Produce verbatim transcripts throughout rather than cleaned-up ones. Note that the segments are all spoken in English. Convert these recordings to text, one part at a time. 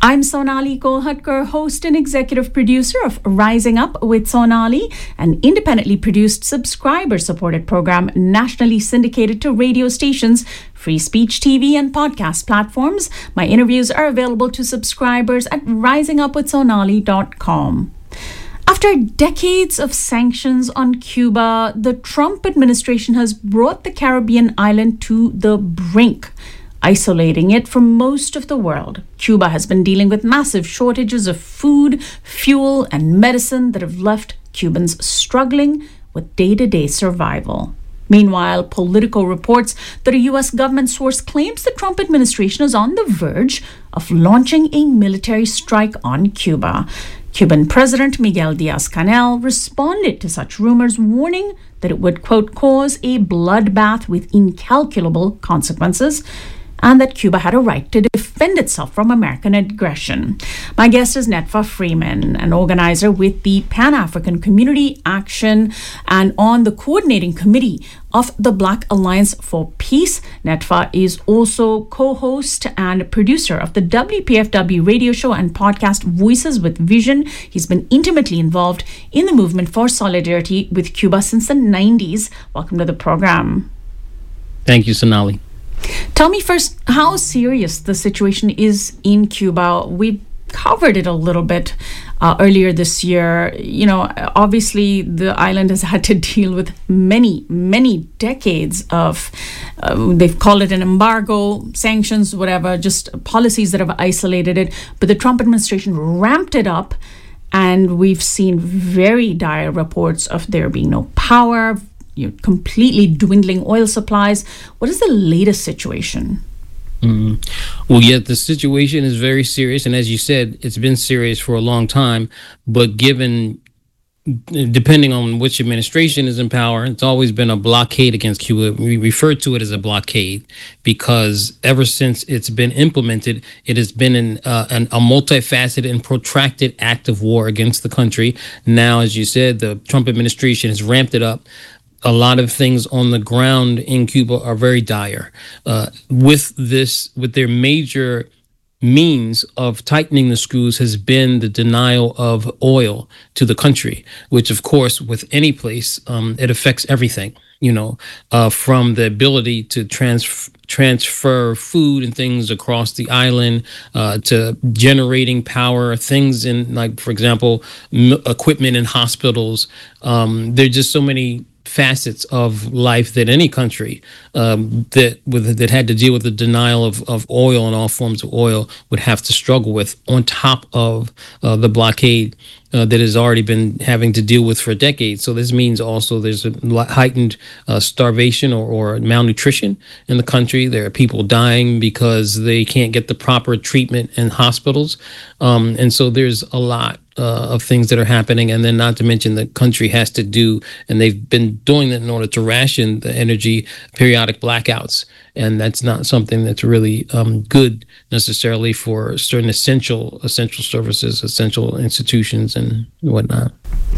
I'm Sonali Kolhatkar, host and executive producer of Rising Up with Sonali, an independently produced, subscriber-supported program nationally syndicated to radio stations, free speech T V, and podcast platforms. My interviews are available to subscribers at rising up with sonali dot com. After decades of sanctions on Cuba, the Trump administration has brought the Caribbean island to the brink, isolating it from most of the world. Cuba has been dealing with massive shortages of food, fuel, and medicine that have left Cubans struggling with day-to-day survival. Meanwhile, Politico reports that a U S government source claims the Trump administration is on the verge of launching a military strike on Cuba. Cuban President Miguel Diaz-Canel responded to such rumors, warning that it would, quote, cause a bloodbath with incalculable consequences, and that Cuba had a right to defend itself from American aggression. My guest is Netfa Freeman, an organizer with the Pan-African Community Action and on the coordinating committee of the Black Alliance for Peace. Netfa is also co-host and producer of the W P F W radio show and podcast Voices with Vision. He's been intimately involved in the movement for solidarity with Cuba since the nineties. Welcome to the program. Thank you, Sonali. Tell me first how serious the situation is in Cuba. We covered it a little bit uh, earlier this year. You know, obviously the island has had to deal with many, many decades of, uh, they've called it an embargo, sanctions, whatever, just policies that have isolated it. But the Trump administration ramped it up, and we've seen very dire reports of there being no power, you know, completely dwindling oil supplies. What is the latest situation? Mm-hmm. Well, yeah, the situation is very serious. And as you said, it's been serious for a long time. But given, depending on which administration is in power, it's always been a blockade against Cuba. We refer to it as a blockade because ever since it's been implemented, it has been an, uh, an, a multifaceted and protracted act of war against the country. Now, as you said, the Trump administration has ramped it up. A lot of things on the ground in Cuba are very dire. Uh, with this, with their major means of tightening the screws has been the denial of oil to the country, which, of course, with any place, um, it affects everything, you know, uh, from the ability to trans- transfer food and things across the island uh, to generating power, things in, like, for example, m- equipment in hospitals. Um, there are just so many facets of life that any country um, that with that had to deal with the denial of, of oil and all forms of oil would have to struggle with, on top of uh, the blockade uh, that has already been having to deal with for decades. So this means also there's a heightened uh, starvation or, or malnutrition in the country. There are people dying because they can't get the proper treatment in hospitals. Um, and so there's a lot Uh, of things that are happening, and then not to mention the country has to do, and they've been doing that in order to ration the energy, periodic blackouts, and that's not something that's really um, good necessarily for certain essential essential services, essential institutions, and whatnot.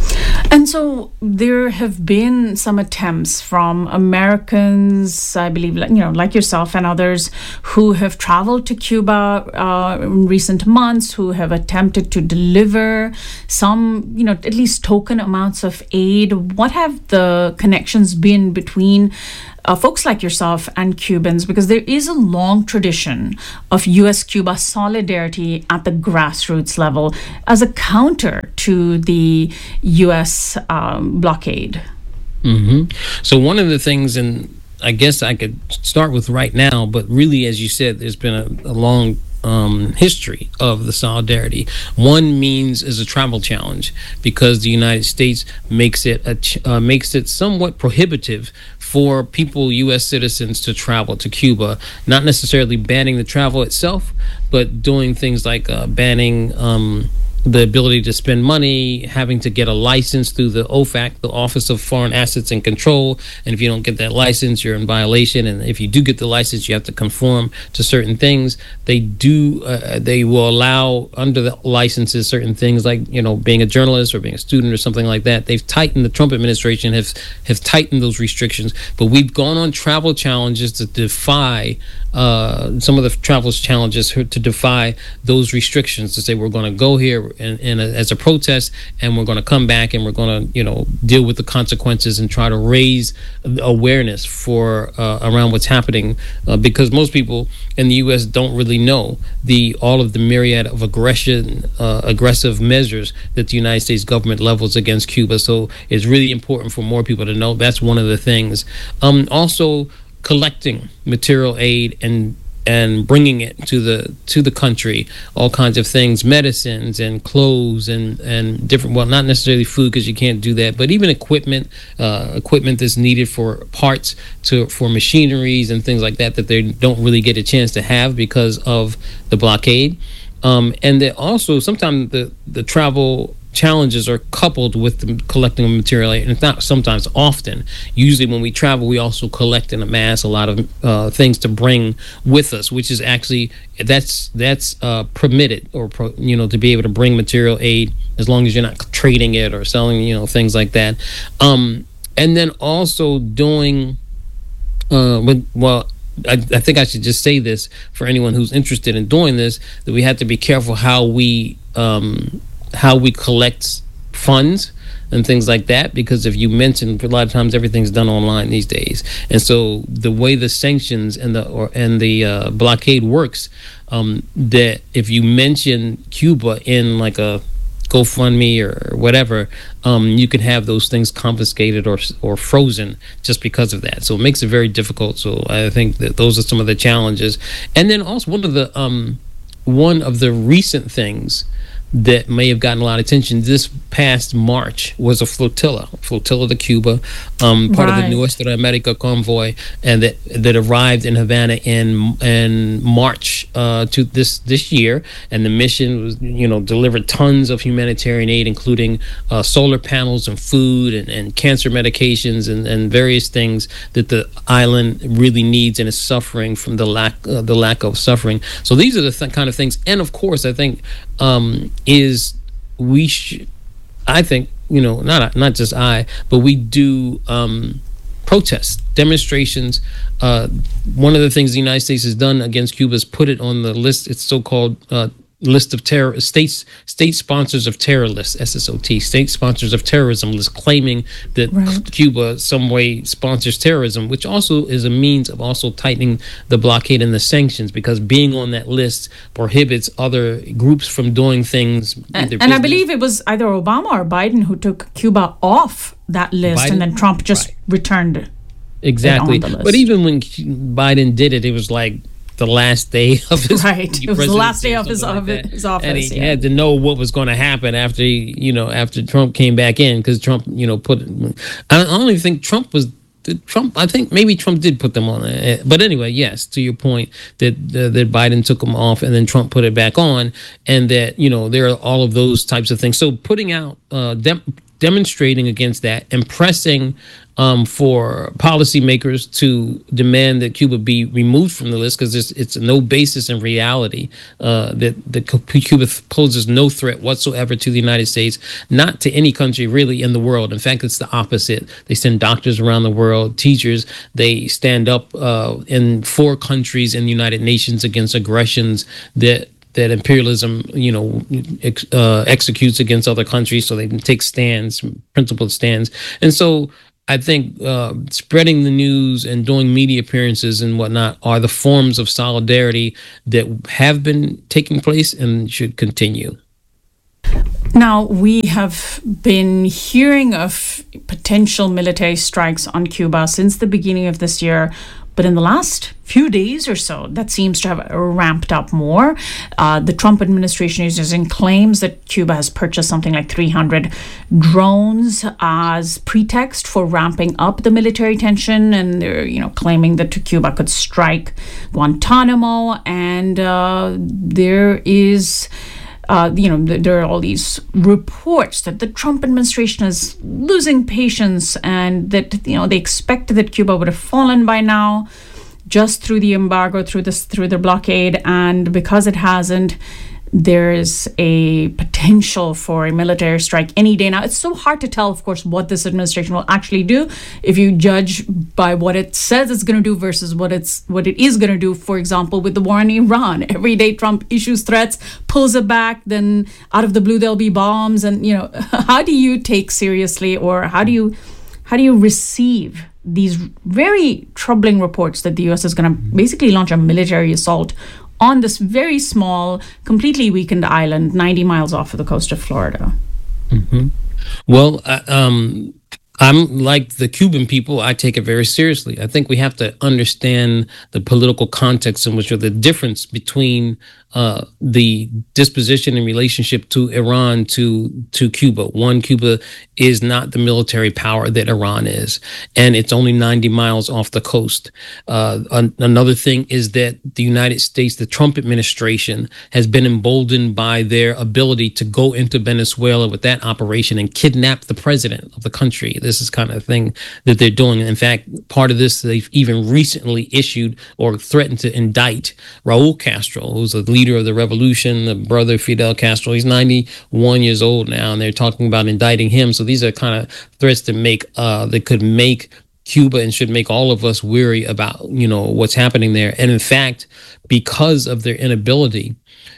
And so there have been some attempts from Americans, I believe, you know, like yourself and others, who have traveled to Cuba uh, in recent months, who have attempted to deliver some, you know, at least token amounts of aid. What have the connections been between Uh, folks like yourself and Cubans? Because there is a long tradition of U S Cuba solidarity at the grassroots level as a counter to the U S um, blockade. Mm-hmm. So one of the things, and I guess I could start with right now, but really, as you said, there's been a, a long Um, history of the solidarity. One means is a travel challenge, because the United States makes it a ch- uh, makes it somewhat prohibitive for people, U S citizens, to travel to Cuba. Not necessarily banning the travel itself, but doing things like uh, banning um, the ability to spend money, having to get a license through the O F A C, the Office of Foreign Assets and Control. And if you don't get that license, you're in violation. And if you do get the license, you have to conform to certain things. They do, uh, they will allow under the licenses certain things like, you know, being a journalist or being a student or something like that. They've tightened, the Trump administration have, have tightened those restrictions. But we've gone on travel challenges to defy uh, some of the travel's challenges to defy those restrictions, to say we're going to go here in, in a, as a protest, and we're going to come back and we're going to, you know, deal with the consequences and try to raise awareness for uh, around what's happening, uh, because most people in the U S don't really know the all of the myriad of aggression, uh, aggressive measures that the United States government levels against Cuba. So it's really important for more people to know. That's one of the things. Um, also, collecting material aid and and bringing it to the to the country, all kinds of things, medicines and clothes and and different, well, not necessarily food because you can't do that, but even equipment, uh, equipment that's needed for parts to for machineries and things like that that they don't really get a chance to have because of the blockade. Um, and then also sometimes the the travel challenges are coupled with the collecting of material aid, and it's not sometimes, often. Usually when we travel, we also collect and amass a lot of uh, things to bring with us, which is actually, that's that's uh, permitted, or pro, you know, to be able to bring material aid as long as you're not trading it or selling, you know, things like that. Um, and then also doing, uh, with, well, I, I think I should just say this for anyone who's interested in doing this, that we have to be careful how we um, how we collect funds and things like that, because if you mention, a lot of times everything's done online these days, and so the way the sanctions and the or and the uh, blockade works, um, that if you mention Cuba in like a GoFundMe or whatever, um, you can have those things confiscated or or frozen just because of that. So it makes it very difficult. So I think that those are some of the challenges. And then also one of the um, one of the recent things that may have gotten a lot of attention this past March was a flotilla, flotilla to Cuba, um, part right. of the Nuestra America convoy, and that that arrived in Havana in in March uh, to this this year. And the mission was, you know, delivered tons of humanitarian aid, including uh, solar panels and food and, and cancer medications and, and various things that the island really needs and is suffering from the lack uh, the lack of suffering. So these are the th- kind of things. And of course, I think. Um, is we should, I think, you know, not not just I, but we do um, protests, demonstrations. Uh, one of the things the United States has done against Cuba is put it on the list, it's so-called uh, list of terror states, state sponsors of terror list, S S O T, state sponsors of terrorism list, claiming that right. Cuba some way sponsors terrorism, which also is a means of also tightening the blockade and the sanctions, because being on that list prohibits other groups from doing things. And, and I believe it was either Obama or Biden who took Cuba off that list, Biden? and then Trump just right. returned exactly. it on the list. But even when Biden did it, it was like the last day of his right. It was the last day of his, like of his office, and he yeah. had to know what was going to happen after he, you know, after Trump came back in, because Trump, you know, put. I don't even think Trump was. Trump, I think maybe Trump did put them on it. But anyway, yes, to your point that uh, that Biden took them off and then Trump put it back on, and that, you know, there are all of those types of things. So putting out, uh, dem- demonstrating against that, and pressing um, for policymakers to demand that Cuba be removed from the list, because it's, it's no basis in reality uh, that, that Cuba poses no threat whatsoever to the United States, not to any country really in the world. In fact, it's the opposite. They send doctors around the world, teachers. They stand up uh, in four countries in the United Nations against aggressions that that imperialism, you know, ex, uh, executes against other countries, so they can take stands, principled stands. And so I think uh, spreading the news and doing media appearances and whatnot are the forms of solidarity that have been taking place and should continue. Now, we have been hearing of potential military strikes on Cuba since the beginning of this year. But in the last few days or so, that seems to have ramped up more. Uh, the Trump administration is using claims that Cuba has purchased something like three hundred drones as pretext for ramping up the military tension. And they're, you know, claiming that Cuba could strike Guantanamo. And uh, there is... Uh, you know, there are all these reports that the Trump administration is losing patience, and that, you know, they expected that Cuba would have fallen by now just through the embargo, through this, through the blockade. And because it hasn't, there is a potential for a military strike any day now. It's so hard to tell, of course, what this administration will actually do if you judge by what it says it's going to do versus what it's what it is going to do. For example, with the war in Iran, every day Trump issues threats, pulls it back, then out of the blue there'll be bombs. And you know, how do you take seriously, or how do you how do you receive these very troubling reports that the U S is going to basically launch a military assault on this very small, completely weakened island ninety miles off of the coast of Florida? Mm-hmm. Well, uh, um, I'm like the Cuban people. I take it very seriously. I think we have to understand the political context in which are the difference between uh, the disposition and relationship to Iran to to Cuba. One, Cuba is not the military power that Iran is, and it's only ninety miles off the coast. Uh, an- another thing is that the United States, the Trump administration, has been emboldened by their ability to go into Venezuela with that operation and kidnap the president of the country. This is kind of thing that they're doing. In fact, part of this, they've even recently issued or threatened to indict Raul Castro, who's the leader of the revolution, the brother of Fidel Castro. He's ninety-one years old now, and they're talking about indicting him. So these are kind of threats that make uh, that could make Cuba and should make all of us weary about, you know, what's happening there. And in fact, because of their inability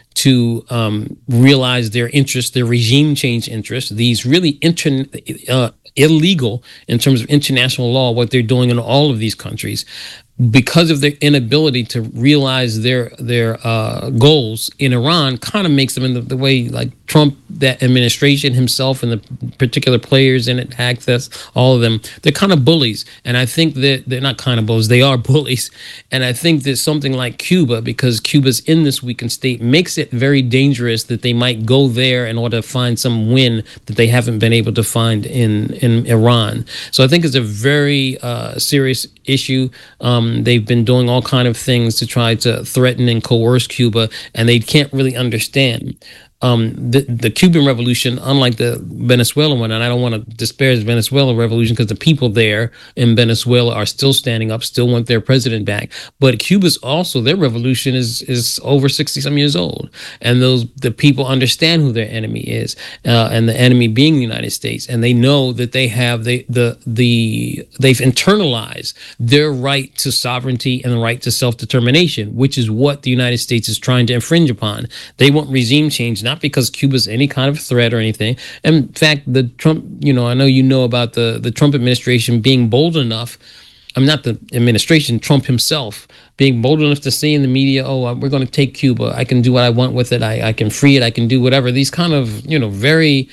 to um, realize their interests, their regime change interests, these really inter- uh, illegal in terms of international law, what they're doing in all of these countries, because of their inability to realize their their uh, goals in Iran, kind of makes them in the, the way like Trump, that administration himself and the particular players in it, access, all of them, they're kind of bullies. And I think that they're not kind of bullies, they are bullies. And I think that something like Cuba, because Cuba's in this weakened state, makes it very dangerous that they might go there in order to find some win that they haven't been able to find in, in Iran. So I think it's a very uh, serious issue. Um, they've been doing all kind of things to try to threaten and coerce Cuba, and they can't really understand. Um, the, the Cuban Revolution, unlike the Venezuelan one, and I don't want to disparage the Venezuelan revolution because the people there in Venezuela are still standing up, still want their president back. But Cuba's also, their revolution is is over sixty some years old, and those the people understand who their enemy is, uh, and the enemy being the United States, and they know that they have the the the they've internalized their right to sovereignty and the right to self-determination, which is what the United States is trying to infringe upon. They want regime change, not because Cuba's any kind of threat or anything. In fact, the Trump, you know, I know you know about the, the Trump administration being bold enough, I'm not the administration, Trump himself, being bold enough to say in the media, oh, we're going to take Cuba. I can do what I want with it. I, I can free it. I can do whatever. These kind of, you know, very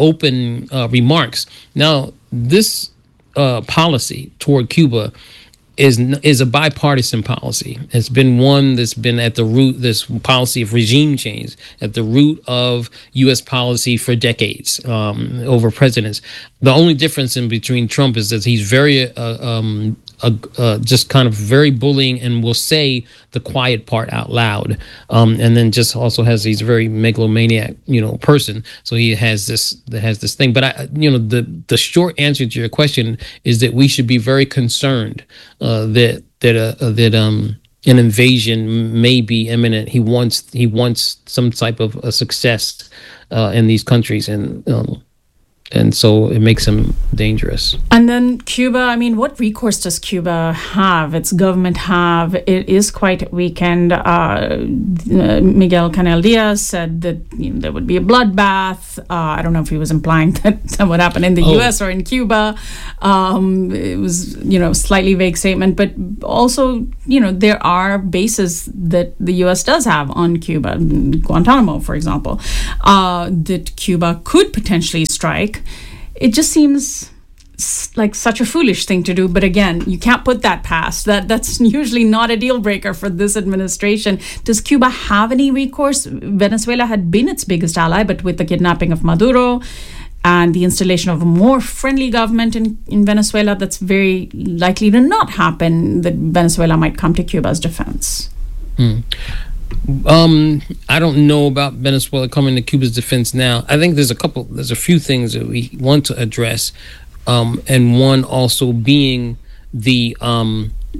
open uh, remarks. Now, this uh, policy toward Cuba is is a bipartisan policy. It's been one that's been at the root, this policy of regime change, at the root of U S policy for decades, um, over presidents. The only difference in between Trump is that he's very uh, um, uh, uh, just kind of very bullying and will say the quiet part out loud, um, and then just also has he's a very megalomaniac, you know, person. So he has this that has this thing. But I, you know, the the short answer to your question is that we should be very concerned uh, that that uh, that um. an invasion may be imminent. He wants he wants some type of a success uh, in these countries, and um, and so it makes him dangerous. And then Cuba, I mean, what recourse does Cuba have? Its government have? It is quite weakened. Uh, Miguel Canel Diaz said that, you know, there would be a bloodbath. Uh, I don't know if he was implying that that would happen in the oh. U S or in Cuba. Um, it was, you know, slightly vague statement, but also, you know, there are bases that the U S does have on Cuba, Guantanamo, for example, uh, that Cuba could potentially strike. It just seems like such a foolish thing to do. But again, you can't put that past. That that's usually not a deal breaker for this administration. Does Cuba have any recourse? Venezuela had been its biggest ally, but with the kidnapping of Maduro and the installation of a more friendly government in, in Venezuela, that's very likely to not happen, that Venezuela might come to Cuba's defense. Hmm. Um, I don't know about Venezuela coming to Cuba's defense now. I think there's a couple, there's a few things that we want to address, um, and one also being the um,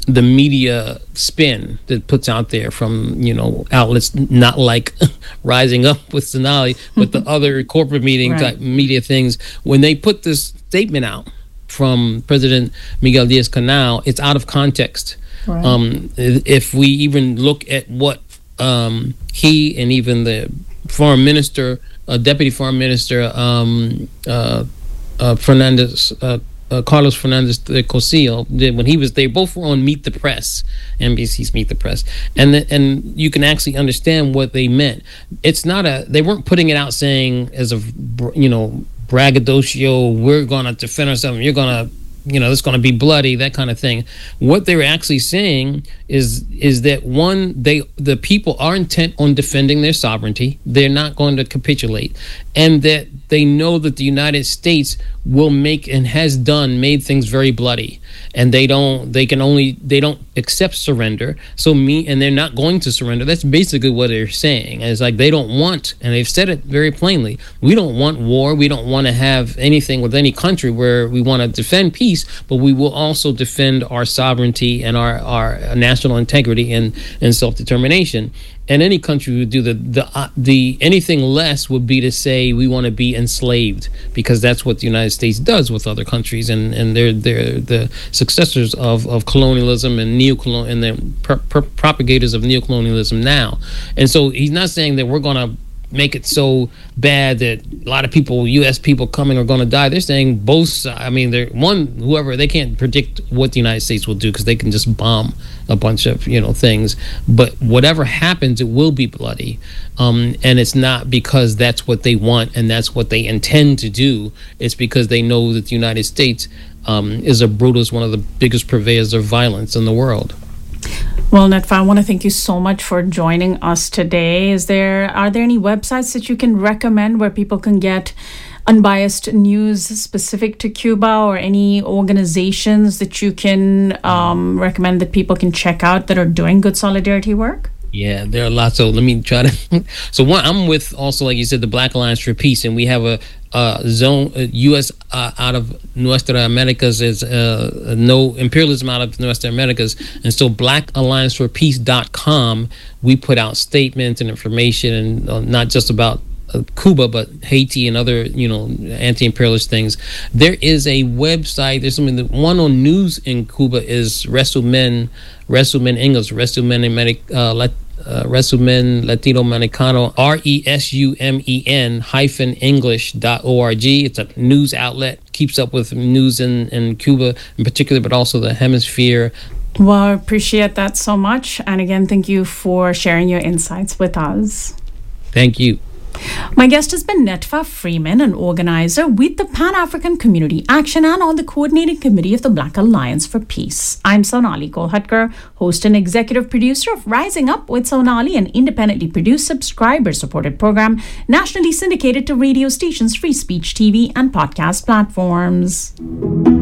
the media spin that puts out there from, you know, outlets not like Rising Up with Sonali, but the other corporate meeting right. type media things, when they put this statement out from President Miguel Diaz-Canel, it's out of context. Right. Um, if we even look at what um, he and even the foreign minister, uh, deputy foreign minister um, uh, uh, Fernandez, uh, uh, Carlos Fernandez de Cosillo did when he was there, both were on Meet the Press, N B C's Meet the Press, and the, and you can actually understand what they meant. It's not a, they weren't putting it out saying as a, you know, braggadocio, we're going to defend ourselves, you're going to, you know, it's going to be bloody, that kind of thing. What they were actually saying is is that, one, they the people are intent on defending their sovereignty. They're not going to capitulate. And that they know that the United States will make, and has done, made things very bloody. And they don't, they can only, they don't accept surrender. So me, and they're not going to surrender. That's basically what they're saying. It's like they don't want, and they've said it very plainly, we don't want war. We don't want to have anything with any country where we want to defend peace, but we will also defend our sovereignty and our, our national integrity and, and self-determination. And any country would do the the uh, the anything less would be to say we want to be enslaved, because that's what the United States does with other countries, and, and they're they're the successors of, of colonialism and neocolonial, and the pr- pr- propagators of neocolonialism now. And so he's not saying that we're going to make it so bad that a lot of people, U S people coming, are going to die. They're saying both. I mean, they're one, whoever, they can't predict what the United States will do because they can just bomb a bunch of, you know, things. But whatever happens, it will be bloody. Um, and it's not because that's what they want and that's what they intend to do. It's because they know that the United States um, is a brutal, one of the biggest purveyors of violence in the world. Well, Netfa, I want to thank you so much for joining us today. Is there, are there any websites that you can recommend where people can get unbiased news specific to Cuba, or any organizations that you can um, recommend that people can check out that are doing good solidarity work? Yeah, there are lots. So let me try to. So one, I'm with also, like you said, the Black Alliance for Peace, and we have a, a zone, a U S uh, out of Nuestra Americas is uh, no imperialism out of Nuestra Americas, and so black alliance for peace dot com, we put out statements and information, and uh, not just about uh, Cuba, but Haiti and other, you know, anti-imperialist things. There is a website. There's something that one on news in Cuba is Resumen, Resumen English, Resumen Americ, uh, Lat, uh, Resumen Latino Americano, R E S U M E N hyphen English dot O R G. It's a news outlet, keeps up with news in, in Cuba in particular, but also the hemisphere. Well, I appreciate that so much. And again, thank you for sharing your insights with us. Thank you. My guest has been Netfa Freeman, an organizer with the Pan-African Community Action and on the Coordinating Committee of the Black Alliance for Peace. I'm Sonali Kolhatkar, host and executive producer of Rising Up with Sonali, an independently produced, subscriber-supported program nationally syndicated to radio stations, free speech T V, and podcast platforms.